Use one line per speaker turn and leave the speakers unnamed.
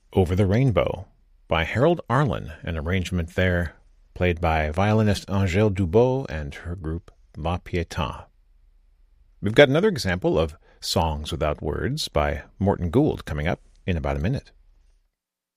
Over the Rainbow by Harold Arlen, an arrangement there played by violinist Angèle Dubot and her group La Pietà. We've got another example of Songs Without Words by Morton Gould coming up in about a minute.